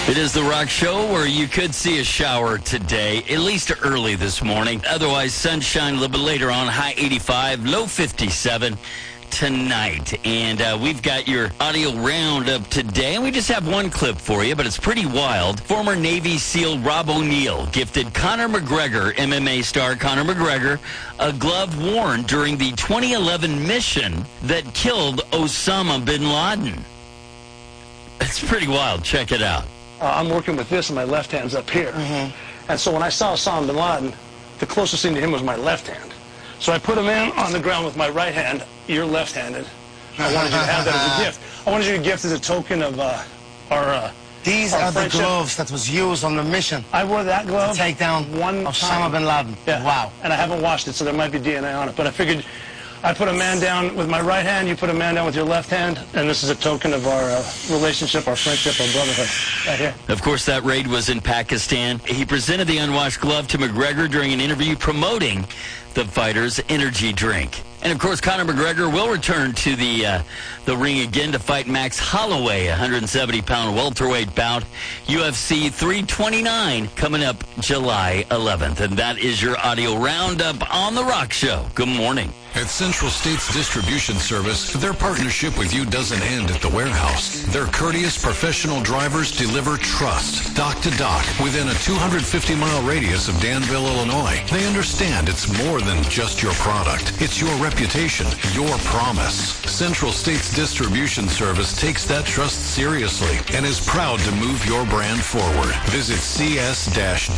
It is the Rock Show where you could see a shower today, at least early this morning. Otherwise, sunshine a little bit later on, high 85, low 57 tonight. And we've got your audio roundup today. And we just have one clip for you, but it's pretty wild. Former Navy SEAL Rob O'Neill gifted Conor McGregor, MMA star Conor McGregor, a glove worn during the 2011 mission that killed Osama bin Laden. It's pretty wild. Check it out. I'm working with this, and my left hand's up here. And so when I saw Osama bin Laden, the closest thing to him was my left hand. So I put him in on the ground with my right hand. You're left-handed. I wanted you to have that as a gift. I wanted you to gift as a token of our These our are the friendship. gloves that was used on the mission I wore that glove to take down one Osama time. bin Laden. Yeah. Wow. And I haven't washed it, so there might be DNA on it. But I figured I put a man down with my right hand, you put a man down with your left hand, and this is a token of our relationship, our friendship, our brotherhood. Right here. Of course, that raid was in Pakistan. He presented the unwashed glove to McGregor during an interview promoting the fighter's energy drink. And, of course, Conor McGregor will return to the ring again to fight Max Holloway, a 170-pound welterweight bout, UFC 329, coming up July 11th. And that is your audio roundup on The Rock Show. Good morning. At Central States Distribution Service, their partnership with you doesn't end at the warehouse. Their courteous professional drivers deliver trust, dock to dock, within a 250-mile radius of Danville, Illinois. They understand it's more than just your product. It's your reputation, your promise. Central States Distribution Service takes that trust seriously and is proud to move your brand forward. Visit cs-dist.com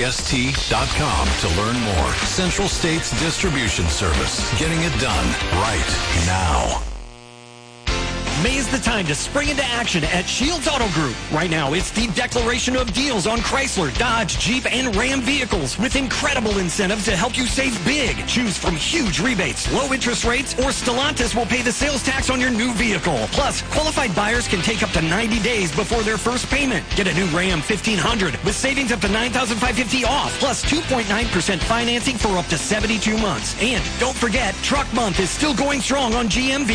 to learn more. Central States Distribution Service. Getting it done right now. May is the time to spring into action at Shields Auto Group. Right now, it's the declaration of deals on Chrysler, Dodge, Jeep, and Ram vehicles with incredible incentives to help you save big. Choose from huge rebates, low interest rates, or Stellantis will pay the sales tax on your new vehicle. Plus, qualified buyers can take up to 90 days before their first payment. Get a new Ram 1500 with savings up to $9,550 off, plus 2.9% financing for up to 72 months. And don't forget, Truck Month is still going strong on GM